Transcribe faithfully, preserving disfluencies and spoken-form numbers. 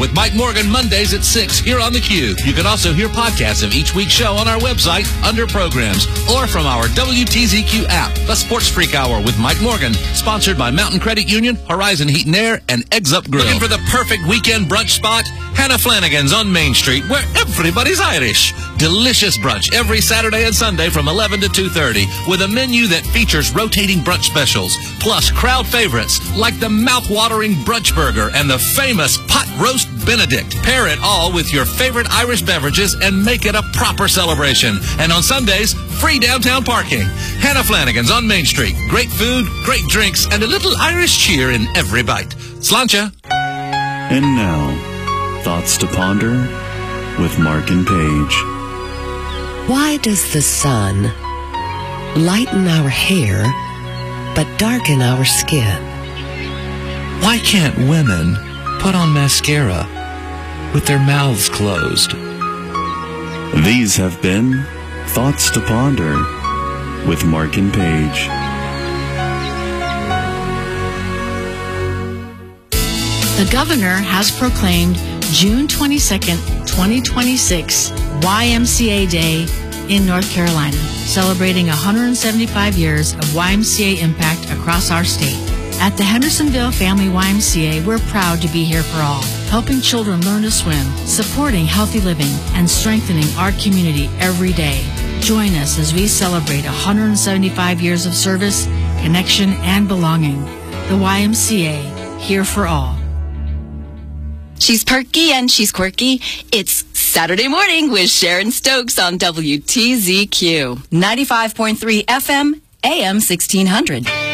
with Mike Morgan Mondays at six here on theCUBE. You can also hear podcasts of each week's show on our website under programs or from our W T Z Q app. The Sports Freak Hour with Mike Morgan, sponsored by Mountain Credit Union, Horizon Heat and Air, and Eggs Up Grill. Looking for the perfect weekend brunch spot? Hannah Flanagan's on Main Street, where everybody's Irish. Delicious brunch every Saturday and Sunday from eleven to two thirty with a menu that features rotating brunch specials, plus crowd favorites like the mouth-watering brunch burger and the famous pot roast Benedict. Pair it all with your favorite Irish beverages and make it a proper celebration. And on Sundays, free downtown parking. Hannah Flanagan's on Main Street. Great food, great drinks, and a little Irish cheer in every bite. Sláinte. And now, Thoughts to Ponder with Mark and Paige. Why does the sun lighten our hair but darken our skin? Why can't women put on mascara with their mouths closed? These have been Thoughts to Ponder with Mark and Paige. The governor has proclaimed June twenty-second, twenty twenty-six Y M C A Day in North Carolina, celebrating one hundred seventy-five years of Y M C A impact across our state. At the Hendersonville Family Y M C A, we're proud to be here for all, helping children learn to swim, supporting healthy living, and strengthening our community every day. Join us as we celebrate one hundred seventy-five years of service, connection, and belonging. The Y M C A, here for all. She's perky and she's quirky. It's Saturday Morning with Sharon Stokes on W T Z Q. ninety-five point three F M, A M sixteen hundred.